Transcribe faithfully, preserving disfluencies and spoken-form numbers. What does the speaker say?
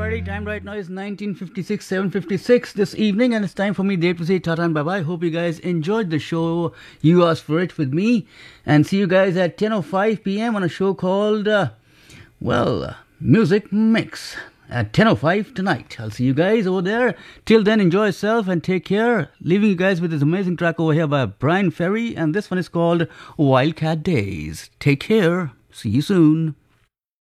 Alrighty, time right now is nineteen fifty-six, seven fifty-six this evening, and it's time for me, Dave, to say tata and bye-bye. Hope you guys enjoyed the show. You asked for it with me. And see you guys at ten oh five p.m. on a show called, uh, well, uh, Music Mix. At ten oh five tonight. I'll see you guys over there. Till then, enjoy yourself and take care. Leaving you guys with this amazing track over here by Brian Ferry. And this one is called Wildcat Days. Take care. See you soon.